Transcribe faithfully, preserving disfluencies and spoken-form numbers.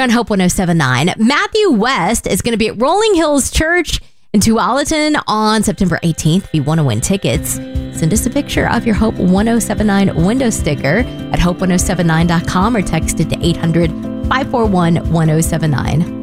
on Hope one oh seven point nine. Matthew West is going to be at Rolling Hills Church in Tualatin on September eighteenth. If you want to win tickets, send us a picture of your Hope one oh seven point nine window sticker at hope one oh seven nine dot com or text it to eight hundred, five four one, one oh seven nine.